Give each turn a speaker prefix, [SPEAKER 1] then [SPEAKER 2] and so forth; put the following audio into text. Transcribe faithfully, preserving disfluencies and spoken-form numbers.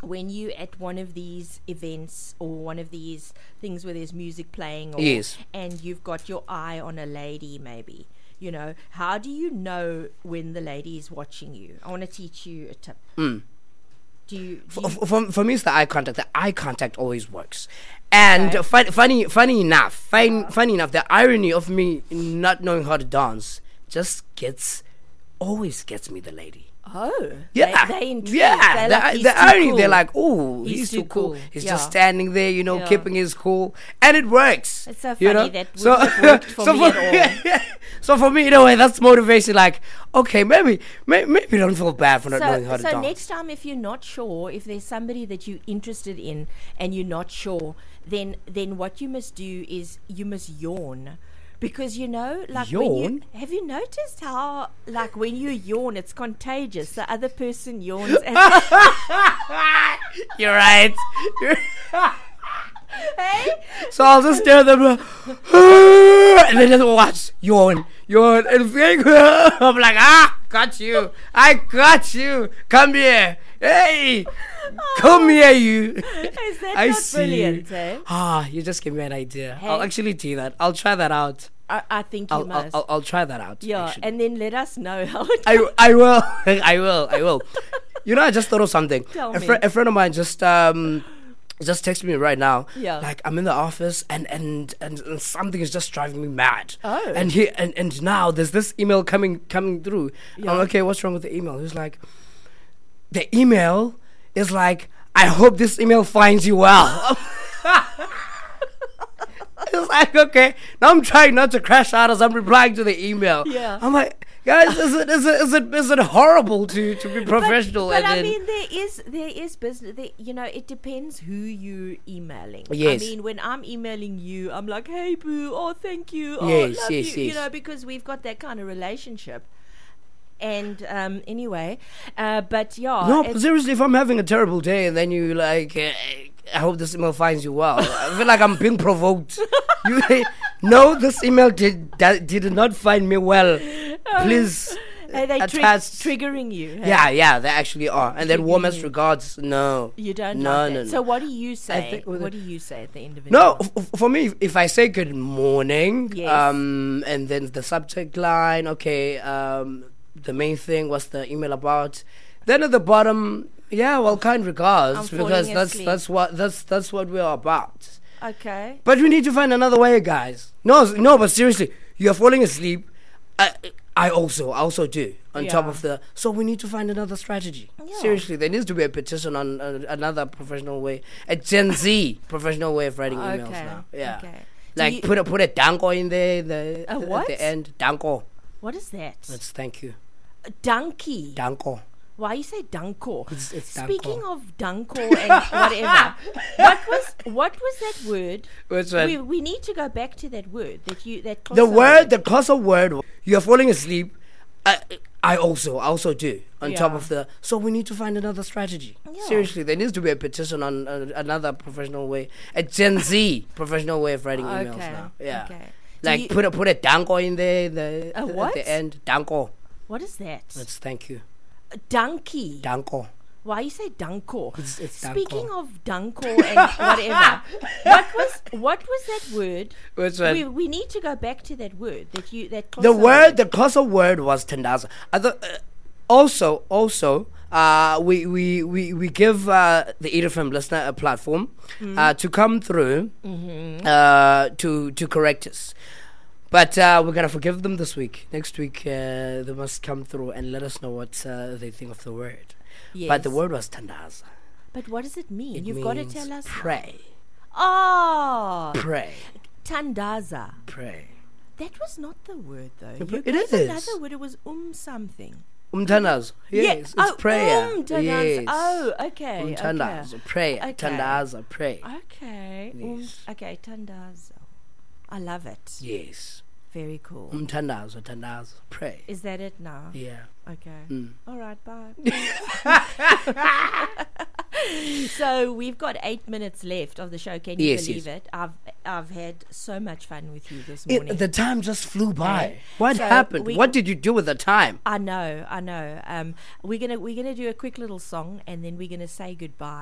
[SPEAKER 1] when you at one of these events or one of these things where there's music playing, or,
[SPEAKER 2] Yes.
[SPEAKER 1] and you've got your eye on a lady, maybe, you know, how do you know when the lady is watching you? I want to teach you a tip.
[SPEAKER 2] Mm.
[SPEAKER 1] Do you, do
[SPEAKER 2] For,
[SPEAKER 1] you
[SPEAKER 2] for, for me, it's the eye contact. The eye contact always works. And
[SPEAKER 1] Okay.
[SPEAKER 2] fun, funny, funny enough, fine, funny enough, the irony of me not knowing how to dance just gets, always gets me the lady.
[SPEAKER 1] oh,
[SPEAKER 2] Yeah,
[SPEAKER 1] they, they intrigued.
[SPEAKER 2] yeah.
[SPEAKER 1] They're
[SPEAKER 2] The,
[SPEAKER 1] like, "He's
[SPEAKER 2] the
[SPEAKER 1] too
[SPEAKER 2] irony,
[SPEAKER 1] cool."
[SPEAKER 2] they're like, "Oh,
[SPEAKER 1] He's
[SPEAKER 2] he's,
[SPEAKER 1] too
[SPEAKER 2] too cool.
[SPEAKER 1] cool.
[SPEAKER 2] He's
[SPEAKER 1] Yeah.
[SPEAKER 2] just standing there, you know,
[SPEAKER 1] Yeah.
[SPEAKER 2] keeping his cool, and it works."
[SPEAKER 1] It's so
[SPEAKER 2] you
[SPEAKER 1] funny,
[SPEAKER 2] know?
[SPEAKER 1] that
[SPEAKER 2] so,
[SPEAKER 1] wouldn't have worked for
[SPEAKER 2] so
[SPEAKER 1] me
[SPEAKER 2] for,
[SPEAKER 1] at all.
[SPEAKER 2] so for me, in a way, that's motivation. Like, okay, maybe, maybe, maybe don't feel bad for not knowing how
[SPEAKER 1] So,
[SPEAKER 2] to
[SPEAKER 1] so
[SPEAKER 2] dance.
[SPEAKER 1] next time, if you're not sure, if there's somebody that you're interested in and you're not sure, then then what you must do is you must yawn. Because, you know, like when you,
[SPEAKER 2] Yawn?
[SPEAKER 1] have you noticed how, like, when you yawn, it's contagious. The other person yawns. And,
[SPEAKER 2] You're right. You're-
[SPEAKER 1] hey?
[SPEAKER 2] so I'll just stare at them, like, and then just watch, yawn, yawn, and think, I'm like, ah, got you, I got you, come here, hey, come here, you.
[SPEAKER 1] Is that
[SPEAKER 2] I
[SPEAKER 1] not
[SPEAKER 2] see.
[SPEAKER 1] brilliant, eh?
[SPEAKER 2] Ah, you just gave me an idea. I'll
[SPEAKER 1] Hey.
[SPEAKER 2] actually do that. I'll try that out.
[SPEAKER 1] I, I think you
[SPEAKER 2] I'll, I'll,
[SPEAKER 1] must.
[SPEAKER 2] I'll, I'll try that out.
[SPEAKER 1] yeah,
[SPEAKER 2] actually.
[SPEAKER 1] and then let us know how it
[SPEAKER 2] I, I will. I will. I will. You know, I just thought of something.
[SPEAKER 1] Tell
[SPEAKER 2] a,
[SPEAKER 1] me.
[SPEAKER 2] fri a friend of mine just um just texted me right now.
[SPEAKER 1] Yeah.
[SPEAKER 2] Like, I'm in the office and and, and and something is just driving me mad.
[SPEAKER 1] Oh.
[SPEAKER 2] And he and, and now there's this email coming coming through.
[SPEAKER 1] Yeah.
[SPEAKER 2] I'm like, okay, what's wrong with the email? He's like, the email is like, I hope this email finds you well. It's like, okay, now I'm trying not to crash out as I'm replying to the email.
[SPEAKER 1] Yeah.
[SPEAKER 2] I'm like, guys, is it is it is it is it horrible to, to be professional?
[SPEAKER 1] But, but
[SPEAKER 2] and
[SPEAKER 1] I
[SPEAKER 2] then,
[SPEAKER 1] mean, there is there is business. There, you know, it depends who you emailing.
[SPEAKER 2] Yes.
[SPEAKER 1] I mean, when I'm emailing you, I'm like, "Hey, boo! Oh, thank you! Oh,
[SPEAKER 2] Yes,
[SPEAKER 1] love
[SPEAKER 2] yes,
[SPEAKER 1] you!" You
[SPEAKER 2] yes.
[SPEAKER 1] know, because we've got that kind of relationship. And um, anyway, uh, but yeah,
[SPEAKER 2] no,
[SPEAKER 1] it's-
[SPEAKER 2] but seriously, if I'm having a terrible day and then you like, uh, I hope this email finds you well. I feel like I'm being provoked. You no, this email did that did not find me well. Please.
[SPEAKER 1] are they tri-
[SPEAKER 2] attached-
[SPEAKER 1] triggering you? hey?
[SPEAKER 2] Yeah, yeah, they actually are. And then
[SPEAKER 1] Triggering
[SPEAKER 2] warmest
[SPEAKER 1] you.
[SPEAKER 2] regards. No.
[SPEAKER 1] You don't
[SPEAKER 2] No,
[SPEAKER 1] like
[SPEAKER 2] no,
[SPEAKER 1] that.
[SPEAKER 2] no.
[SPEAKER 1] So what do you say?
[SPEAKER 2] think with
[SPEAKER 1] What
[SPEAKER 2] it-
[SPEAKER 1] do you say at the end of it?
[SPEAKER 2] No, f- f- for me, if- if I say good morning,
[SPEAKER 1] Yes.
[SPEAKER 2] um, and then the subject line, okay, um, the main thing, what's the email about? Then at the bottom, yeah, well, kind regards,
[SPEAKER 1] I'm
[SPEAKER 2] because
[SPEAKER 1] falling
[SPEAKER 2] that's
[SPEAKER 1] asleep.
[SPEAKER 2] that's what that's that's what we're about.
[SPEAKER 1] Okay.
[SPEAKER 2] But we need to find another way, guys. No, s- no, but seriously, you're falling asleep. I, I also, I also do. On top
[SPEAKER 1] Yeah.
[SPEAKER 2] of the, so we need to find another strategy.
[SPEAKER 1] Yeah.
[SPEAKER 2] Seriously, there needs to be a petition on uh, another professional way, a Gen Z professional way of writing emails
[SPEAKER 1] Okay.
[SPEAKER 2] now. Yeah,
[SPEAKER 1] Okay. Do
[SPEAKER 2] like
[SPEAKER 1] you-
[SPEAKER 2] put a put a danko in there. The
[SPEAKER 1] A
[SPEAKER 2] at
[SPEAKER 1] what?
[SPEAKER 2] the end, danko.
[SPEAKER 1] What is that?
[SPEAKER 2] That's thank you,
[SPEAKER 1] Donkey.
[SPEAKER 2] danko.
[SPEAKER 1] Why you say Dunko?
[SPEAKER 2] It's- it's
[SPEAKER 1] Speaking
[SPEAKER 2] Danko.
[SPEAKER 1] of Dunko and whatever, what was what was that word?
[SPEAKER 2] Which one?
[SPEAKER 1] We, we need to go back to that word that you that
[SPEAKER 2] The
[SPEAKER 1] crossover.
[SPEAKER 2] word, the crossover word. You're falling asleep. I, I also, I also do. On top
[SPEAKER 1] Yeah.
[SPEAKER 2] of the, so we need to find another strategy.
[SPEAKER 1] Yeah.
[SPEAKER 2] Seriously, there needs to be a petition on uh, another professional way, a Gen Z professional way of writing emails
[SPEAKER 1] Okay.
[SPEAKER 2] now. Yeah,
[SPEAKER 1] Okay. Do
[SPEAKER 2] like
[SPEAKER 1] you-
[SPEAKER 2] put a put a danko in there. The
[SPEAKER 1] A
[SPEAKER 2] at
[SPEAKER 1] what?
[SPEAKER 2] the end, danko.
[SPEAKER 1] What is that?
[SPEAKER 2] That's thank you,
[SPEAKER 1] Donkey.
[SPEAKER 2] danko.
[SPEAKER 1] Why you say Dunko?
[SPEAKER 2] It's- it's
[SPEAKER 1] Speaking
[SPEAKER 2] Danko.
[SPEAKER 1] of Dunko and whatever, what was what was that word?
[SPEAKER 2] Which one?
[SPEAKER 1] We, we need to go back to that word that you that
[SPEAKER 2] The
[SPEAKER 1] crossover.
[SPEAKER 2] word, the crossover word was tandaza. I thought, uh, also, also, uh, we, we, we, we give uh, the Eat F M listener a platform uh, to come through uh, to to correct us. But uh, we're gonna forgive them this week. Next week, uh, they must come through and let us know what uh, they think of the word.
[SPEAKER 1] Yes.
[SPEAKER 2] But the word was tandaza.
[SPEAKER 1] But what does it mean?
[SPEAKER 2] It
[SPEAKER 1] You've got to
[SPEAKER 2] means
[SPEAKER 1] tell us.
[SPEAKER 2] Pray,
[SPEAKER 1] Oh,
[SPEAKER 2] pray,
[SPEAKER 1] Tandaza.
[SPEAKER 2] pray.
[SPEAKER 1] That was not the word though.
[SPEAKER 2] It
[SPEAKER 1] You
[SPEAKER 2] it
[SPEAKER 1] gave
[SPEAKER 2] is.
[SPEAKER 1] another word. It was um something.
[SPEAKER 2] Umtandaza. Yes, it's
[SPEAKER 1] oh,
[SPEAKER 2] prayer.
[SPEAKER 1] Um, tandaza.
[SPEAKER 2] yes.
[SPEAKER 1] Oh, okay.
[SPEAKER 2] Umtandaza, prayer.
[SPEAKER 1] Okay.
[SPEAKER 2] Tandaza, pray.
[SPEAKER 1] Okay. Okay. Um,
[SPEAKER 2] Yes.
[SPEAKER 1] okay. Tandaza. I love it.
[SPEAKER 2] Yes.
[SPEAKER 1] Very cool.
[SPEAKER 2] Umtandaza, tandaza, pray.
[SPEAKER 1] Is that it now?
[SPEAKER 2] Yeah.
[SPEAKER 1] Okay.
[SPEAKER 2] Mm.
[SPEAKER 1] All right. Bye. So we've got eight minutes left of the show. Can you
[SPEAKER 2] Yes,
[SPEAKER 1] believe
[SPEAKER 2] yes.
[SPEAKER 1] it? I've I've had so much fun with you this
[SPEAKER 2] It,
[SPEAKER 1] morning.
[SPEAKER 2] the time just flew by.
[SPEAKER 1] Okay.
[SPEAKER 2] What
[SPEAKER 1] So
[SPEAKER 2] happened?
[SPEAKER 1] we-
[SPEAKER 2] What did you do with the time?
[SPEAKER 1] I know, I know. Um, we're gonna we're gonna do a quick little song, and then we're gonna say goodbye.